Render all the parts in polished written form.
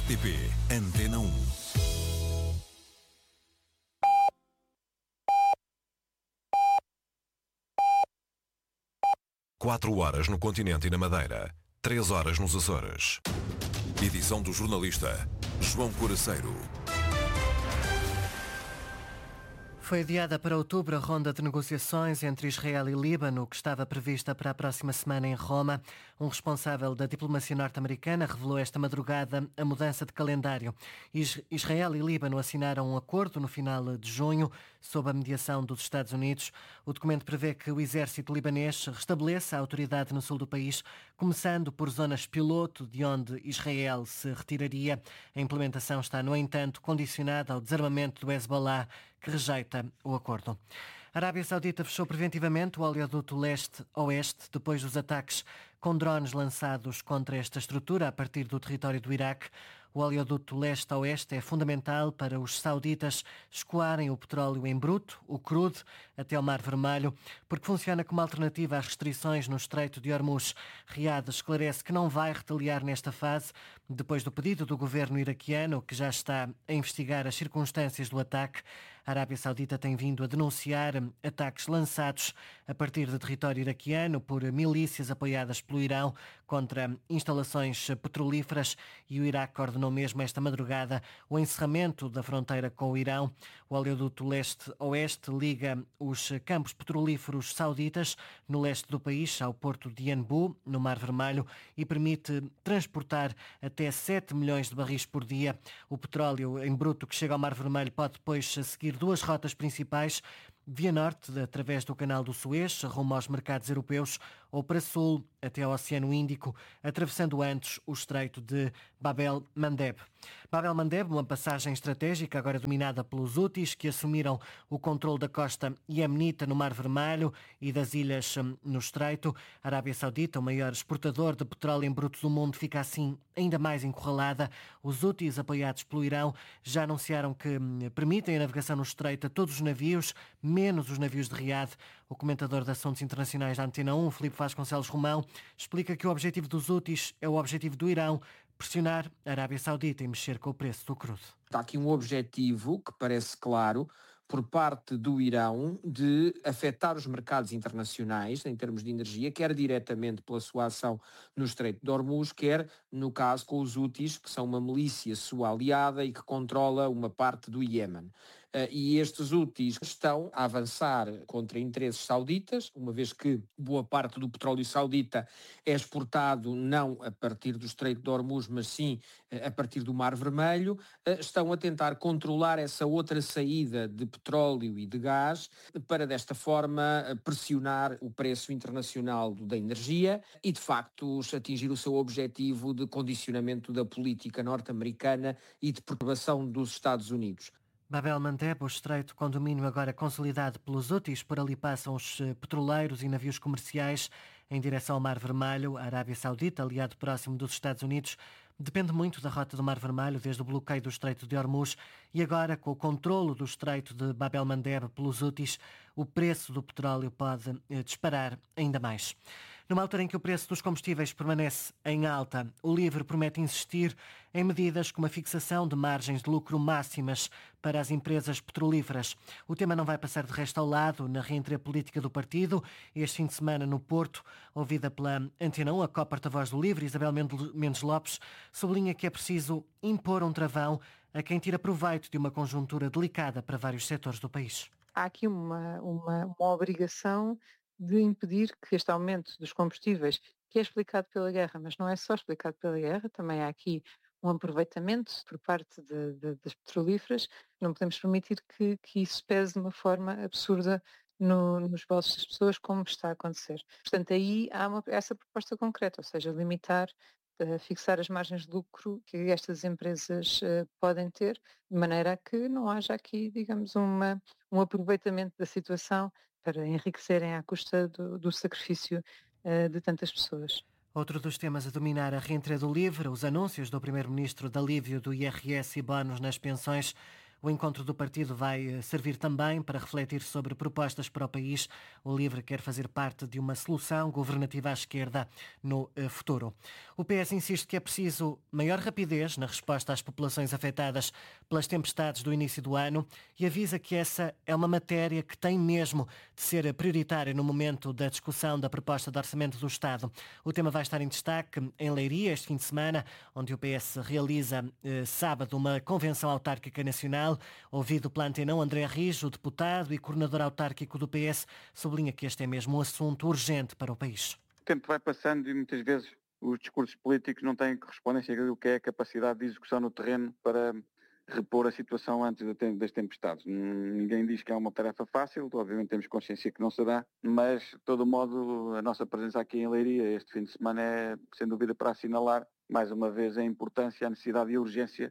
RTP Antena 1. Quatro horas no continente e na Madeira, 3 horas nos Açores. Edição do jornalista João Coraceiro. Foi adiada para outubro a ronda de negociações entre Israel e Líbano, que estava prevista para a próxima semana em Roma. Um responsável da diplomacia norte-americana revelou esta madrugada a mudança de calendário. Israel e Líbano assinaram um acordo no final de junho, sob a mediação dos Estados Unidos. O documento prevê que o exército libanês restabeleça a autoridade no sul do país, começando por zonas piloto de onde Israel se retiraria. A implementação está, no entanto, condicionada ao desarmamento do Hezbollah, que rejeita o acordo. A Arábia Saudita fechou preventivamente o oleoduto leste-oeste depois dos ataques com drones lançados contra esta estrutura a partir do território do Iraque. O oleoduto leste-oeste é fundamental para os sauditas escoarem o petróleo em bruto, o crudo, até ao Mar Vermelho, porque funciona como alternativa às restrições no Estreito de Hormuz. Riad esclarece que não vai retaliar nesta fase, depois do pedido do governo iraquiano, que já está a investigar as circunstâncias do ataque. A Arábia Saudita tem vindo a denunciar ataques lançados a partir do território iraquiano por milícias apoiadas pelo Irão contra instalações petrolíferas, e o Iraque ordenou mesmo esta madrugada o encerramento da fronteira com o Irão. O oleoduto leste-oeste liga os campos petrolíferos sauditas no leste do país ao porto de Yanbu, no Mar Vermelho, e permite transportar até 7 milhões de barris por dia. O petróleo em bruto que chega ao Mar Vermelho pode depois seguir duas rotas principais: via norte, através do Canal do Suez, rumo aos mercados europeus, ou para sul, até ao Oceano Índico, atravessando antes o Estreito de Bab el-Mandeb. Bab el-Mandeb, uma passagem estratégica agora dominada pelos Houthis, que assumiram o controle da costa iemenita no Mar Vermelho e das ilhas no Estreito. A Arábia Saudita, o maior exportador de petróleo em bruto do mundo, fica assim ainda mais encurralada. Os Houthis, apoiados pelo Irão, já anunciaram que permitem a navegação no Estreito a todos os navios, menos os navios de Riad. O comentador de assuntos internacionais da Antena 1, Filipe Vasconcelos Romão, explica que o objetivo dos Houthis é o objetivo do Irão: pressionar a Arábia Saudita e mexer com o preço do crudo. Está aqui um objetivo que parece claro por parte do Irão de afetar os mercados internacionais em termos de energia, quer diretamente pela sua ação no Estreito de Hormuz, quer, no caso, com os Houthis, que são uma milícia sua aliada e que controla uma parte do Iémen. E estes Houthis estão a avançar contra interesses sauditas, uma vez que boa parte do petróleo saudita é exportado não a partir do Estreito de Hormuz, mas sim a partir do Mar Vermelho. Estão a tentar controlar essa outra saída de petróleo e de gás para, desta forma, pressionar o preço internacional da energia e, de facto, atingir o seu objetivo de condicionamento da política norte-americana e de perturbação dos Estados Unidos. Bab el-Mandeb, o estreito com domínio agora consolidado pelos Houthis, por ali passam os petroleiros e navios comerciais em direção ao Mar Vermelho. A Arábia Saudita, aliado próximo dos Estados Unidos, depende muito da rota do Mar Vermelho, desde o bloqueio do Estreito de Hormuz, e agora, com o controlo do Estreito de Bab el-Mandeb pelos Houthis, o preço do petróleo pode disparar ainda mais. Numa altura em que o preço dos combustíveis permanece em alta, o LIVRE promete insistir em medidas como a fixação de margens de lucro máximas para as empresas petrolíferas. O tema não vai passar de resto ao lado na reentrée política do partido. Este fim de semana, no Porto, ouvida pela Antena 1, a co-porta-voz do LIVRE, Isabel Mendes Lopes, sublinha que é preciso impor um travão a quem tira proveito de uma conjuntura delicada para vários setores do país. Há aqui uma obrigação de impedir que este aumento dos combustíveis, que é explicado pela guerra, mas não é só explicado pela guerra, também há aqui um aproveitamento por parte das petrolíferas. Não podemos permitir que isso pese de uma forma absurda nos bolsos das pessoas, como está a acontecer. Portanto, aí há essa proposta concreta, ou seja, limitar, fixar as margens de lucro que estas empresas podem ter, de maneira a que não haja aqui, digamos, um aproveitamento da situação para enriquecerem à custa do sacrifício de tantas pessoas. Outro dos temas a dominar a reentrée do LIVRE, os anúncios do Primeiro-Ministro de alívio do IRS e bónus nas pensões. O encontro do partido vai servir também para refletir sobre propostas para o país. O LIVRE quer fazer parte de uma solução governativa à esquerda no futuro. O PS insiste que é preciso maior rapidez na resposta às populações afetadas pelas tempestades do início do ano e avisa que essa é uma matéria que tem mesmo de ser prioritária no momento da discussão da proposta de orçamento do Estado. O tema vai estar em destaque em Leiria este fim de semana, onde o PS realiza sábado uma convenção autárquica nacional. Ouvido pela Antena 1, André Rijo, deputado e coordenador autárquico do PS, sublinha que este é mesmo um assunto urgente para o país. O tempo vai passando e muitas vezes os discursos políticos não têm correspondência àquilo que é a capacidade de execução no terreno para repor a situação antes das tempestades. Ninguém diz que é uma tarefa fácil, obviamente temos consciência que não será, mas de todo modo a nossa presença aqui em Leiria este fim de semana é sem dúvida para assinalar mais uma vez a importância, a necessidade e a urgência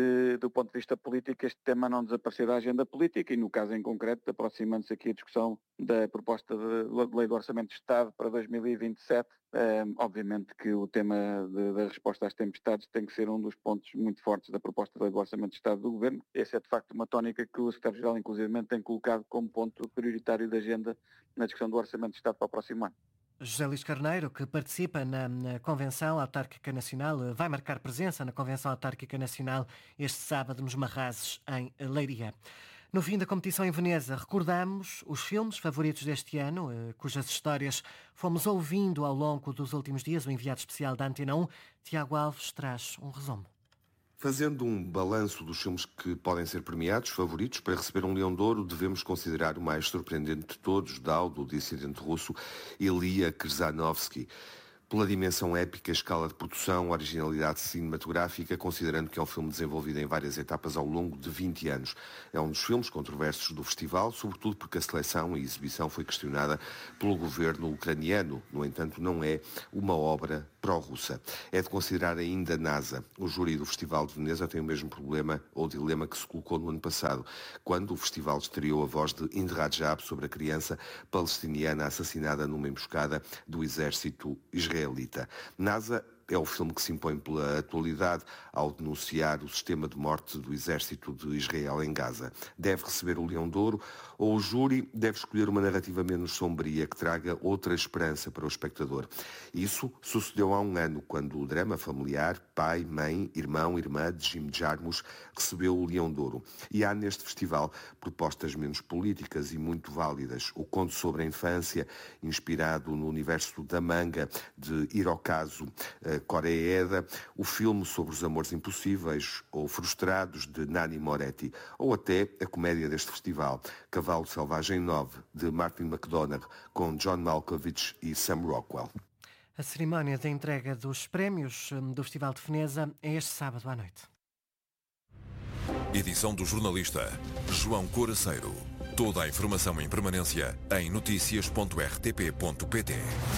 do ponto de vista político, este tema não desaparecer da agenda política e no caso em concreto, aproximando-se aqui a discussão da proposta de lei do Orçamento de Estado para 2027, obviamente que o tema da resposta às tempestades tem que ser um dos pontos muito fortes da proposta de lei do Orçamento de Estado do Governo. Essa é de facto uma tónica que o Secretário-Geral inclusivamente tem colocado como ponto prioritário da agenda na discussão do Orçamento de Estado para o próximo ano. José Luís Carneiro, que participa na Convenção Autárquica Nacional, vai marcar presença na Convenção Autárquica Nacional este sábado nos Marrazes, em Leiria. No fim da competição em Veneza, recordamos os filmes favoritos deste ano, cujas histórias fomos ouvindo ao longo dos últimos dias. O enviado especial da Antena 1, Tiago Alves, traz um resumo. Fazendo um balanço dos filmes que podem ser premiados, favoritos, para receber um Leão de Ouro, devemos considerar o mais surpreendente de todos, do dissidente russo Ilya Krzanovsky. Pela dimensão épica, escala de produção, originalidade cinematográfica, considerando que é um filme desenvolvido em várias etapas ao longo de 20 anos. É um dos filmes controversos do festival, sobretudo porque a seleção e exibição foi questionada pelo governo ucraniano. No entanto, não é uma obra pró-russa. É de considerar ainda NASA. O júri do Festival de Veneza tem o mesmo problema ou dilema que se colocou no ano passado, quando o festival estreou a voz de Hind Rajab sobre a criança palestiniana assassinada numa emboscada do exército israelita. NASA é o filme que se impõe pela atualidade ao denunciar o sistema de morte do exército de Israel em Gaza. Deve receber o Leão de Ouro ou o júri deve escolher uma narrativa menos sombria que traga outra esperança para o espectador. Isso sucedeu há um ano, quando o drama familiar, pai, mãe, irmão, irmã de Jim Jarmusch recebeu o Leão de Ouro. E há neste festival propostas menos políticas e muito válidas. O conto sobre a infância, inspirado no universo da manga de Hirokazu Koreeda, o filme sobre os amores impossíveis ou frustrados de Nanni Moretti, ou até a comédia deste festival, Cavalo Selvagem 9, de Martin McDonagh, com John Malkovich e Sam Rockwell. A cerimónia de entrega dos prémios do Festival de Veneza é este sábado à noite. Edição do jornalista João Coraceiro. Toda a informação em permanência em noticias.rtp.pt.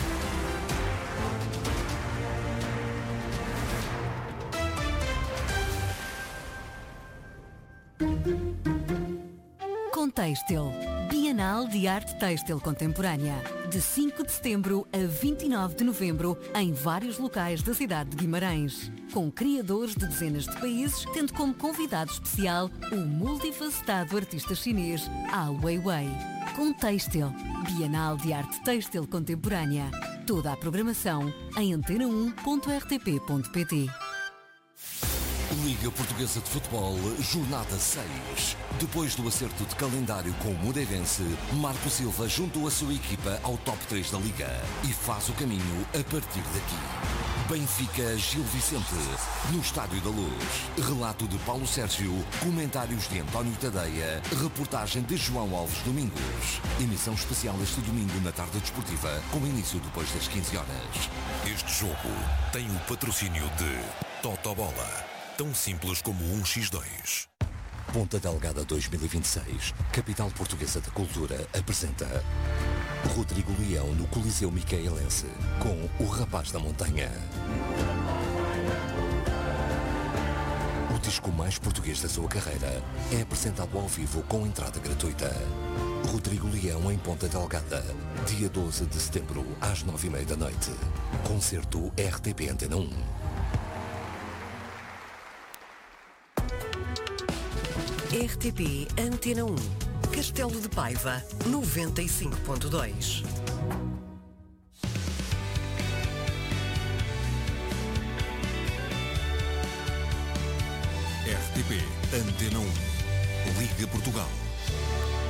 Contextil, Bienal de Arte Têxtil Contemporânea, de 5 de setembro a 29 de novembro, em vários locais da cidade de Guimarães, com criadores de dezenas de países, tendo como convidado especial o multifacetado artista chinês Ai Weiwei. Contextil, Bienal de Arte Têxtil Contemporânea. Toda a programação em antena1.rtp.pt. Liga Portuguesa de Futebol, Jornada 6. Depois do acerto de calendário com o Moreirense, Marco Silva juntou a sua equipa ao top 3 da Liga e faz o caminho a partir daqui. Benfica Gil Vicente, no Estádio da Luz. Relato de Paulo Sérgio, comentários de António Tadeia, reportagem de João Alves Domingos. Emissão especial este domingo na tarde desportiva, com início depois das 15 horas. Este jogo tem o patrocínio de Totobola. Tão simples como 1x2. Ponta Delgada 2026, Capital Portuguesa da Cultura, apresenta Rodrigo Leão no Coliseu Micaelense, com O Rapaz da Montanha. O disco mais português da sua carreira é apresentado ao vivo com entrada gratuita. Rodrigo Leão em Ponta Delgada, dia 12 de setembro, às 9h30 da noite. Concerto RTP Antena 1. RTP Antena 1. Castelo de Paiva, 95.2. RTP Antena 1. Liga Portugal.